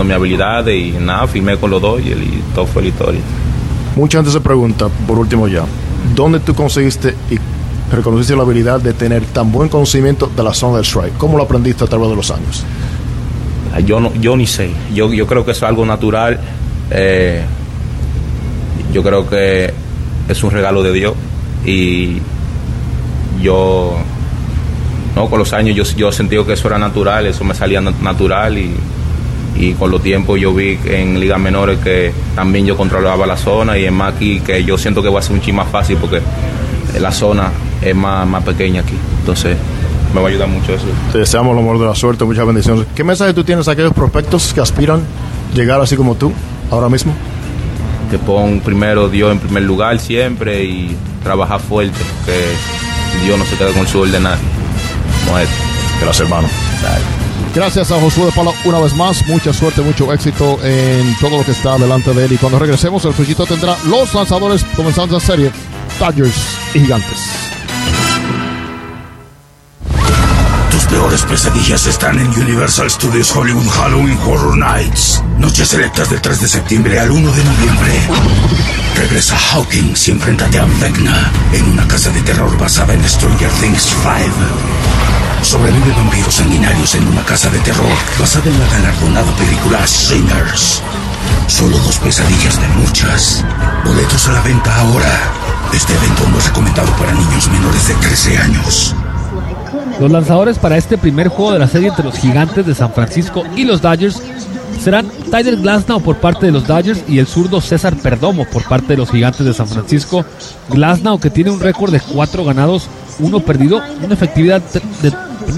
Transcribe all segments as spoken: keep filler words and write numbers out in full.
mis habilidades y nada, firmé con los Dodgers y todo fue la historia. Mucha gente se pregunta, por último ya, ¿dónde tú conseguiste y reconociste la habilidad de tener tan buen conocimiento de la zona del strike? ¿Cómo lo aprendiste a través de los años? Yo no, yo ni sé, yo, yo creo que es algo natural, eh, yo creo que es un regalo de Dios y yo, no, con los años yo, yo he sentido que eso era natural, eso me salía natural y, y con los tiempos yo vi en ligas menores que también yo controlaba la zona y es más aquí que yo siento que va a ser un chin más fácil porque la zona es más, más pequeña aquí, entonces me va a ayudar mucho eso. Te deseamos lo mejor de la suerte, muchas bendiciones. ¿Qué mensaje tú tienes a aquellos prospectos que aspiran llegar así como tú, ahora mismo? Que pon primero Dios en primer lugar siempre y trabajar fuerte, que Dios no se quede con su orden de nadie. Como es. Gracias, hermano. Dale. Gracias a Josué de Paula una vez más, mucha suerte, mucho éxito en todo lo que está delante de él. Y cuando regresemos, el Fujito tendrá los lanzadores comenzando la serie, Dodgers y Gigantes. Tus peores pesadillas están en Universal Studios Hollywood Halloween Horror Nights. Noches selectas del tres de septiembre al uno de noviembre. Regresa Hawkins y enfréntate a Vecna en una casa de terror basada en Stranger Things cinco. Sobrevive vampiros sanguinarios en una casa de terror basada en la galardonada película Sinners. Solo dos pesadillas de muchas. Boletos a la venta ahora. Este evento no es recomendado para niños menores de trece años. Los lanzadores para este primer juego de la serie entre los Gigantes de San Francisco y los Dodgers serán Tyler Glasnow por parte de los Dodgers y el zurdo César Perdomo por parte de los Gigantes de San Francisco. Glasnow, que tiene un récord de cuatro ganados, uno perdido, una efectividad de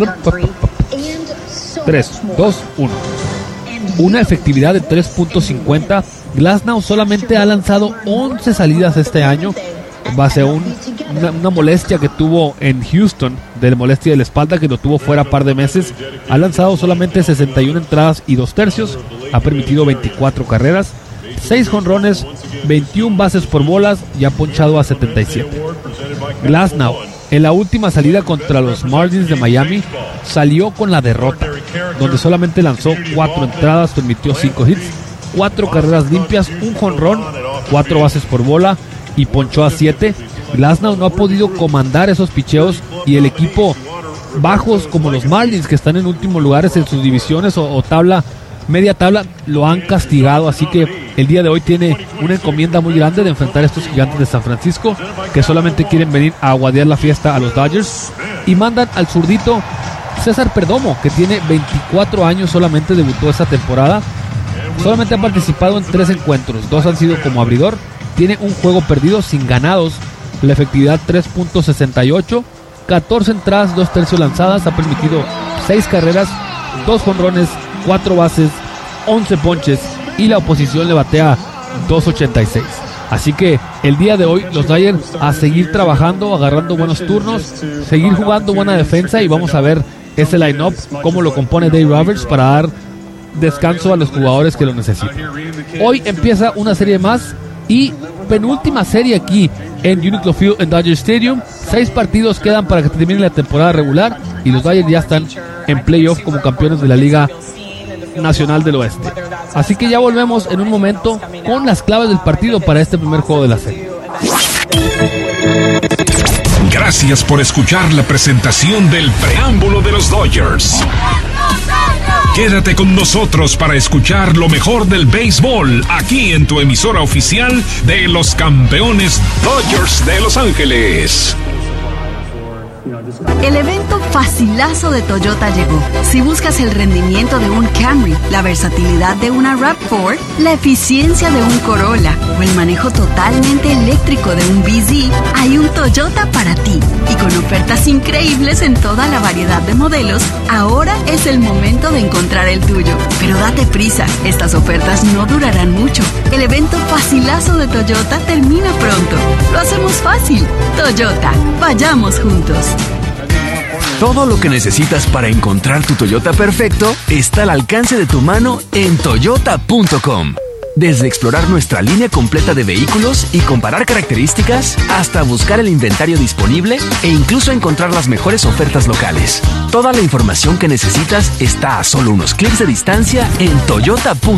tres, dos, uno. Una efectividad de tres punto cincuenta. Glasnow solamente ha lanzado once salidas este año, base a un, una, una molestia que tuvo en Houston, de la molestia de la espalda que lo tuvo fuera par de meses. Ha lanzado solamente sesenta y una entradas y dos tercios, ha permitido veinticuatro carreras, seis jonrones, veintiuna bases por bolas y ha ponchado a setenta y siete. Glasnow, en la última salida contra los Marlins de Miami, salió con la derrota, donde solamente lanzó cuatro entradas, permitió cinco hits, cuatro carreras limpias, un jonrón, cuatro bases por bola y ponchó a siete. Glasnow no ha podido comandar esos picheos y el equipo bajos como los Marlins, que están en últimos lugares en sus divisiones o, o tabla, media tabla, lo han castigado, así que el día de hoy tiene una encomienda muy grande de enfrentar a estos Gigantes de San Francisco que solamente quieren venir a aguadear la fiesta a los Dodgers, y mandan al zurdito César Perdomo, que tiene veinticuatro años, solamente debutó esta temporada, solamente ha participado en tres encuentros, dos han sido como abridor, tiene un juego perdido sin ganados, la efectividad tres punto sesenta y ocho, catorce entradas, dos tercios lanzadas, ha permitido seis carreras, dos jonrones, cuatro bases, once ponches y la oposición le batea dos ochenta y seis. Así que el día de hoy los Dodgers a seguir trabajando, agarrando buenos turnos, seguir jugando buena defensa y vamos a ver ese line-up, cómo lo compone Dave Roberts para dar descanso a los jugadores que lo necesitan. Hoy empieza una serie más y penúltima serie aquí en Uniqlo Field en Dodger Stadium. Seis partidos quedan para que termine la temporada regular y los Dodgers ya están en playoff como campeones de la Liga Nacional del Oeste. Así que ya volvemos en un momento con las claves del partido para este primer juego de la serie. Gracias por escuchar la presentación del preámbulo de los Dodgers. Quédate con nosotros para escuchar lo mejor del béisbol aquí en tu emisora oficial de los campeones Dodgers de Los Ángeles. El evento facilazo de Toyota llegó. Si buscas el rendimiento de un Camry, la versatilidad de una RAV cuatro, la eficiencia de un Corolla o el manejo totalmente eléctrico de un B Z, hay un Toyota para ti. Y con ofertas increíbles en toda la variedad de modelos, ahora es el momento de encontrar el tuyo. Pero date prisa, estas ofertas no durarán mucho. El evento facilazo de Toyota termina pronto. Lo hacemos fácil. Toyota, vayamos juntos. Todo lo que necesitas para encontrar tu Toyota perfecto está al alcance de tu mano en toyota punto com. Desde explorar nuestra línea completa de vehículos y comparar características, hasta buscar el inventario disponible e incluso encontrar las mejores ofertas locales. Toda la información que necesitas está a solo unos clics de distancia en toyota punto com.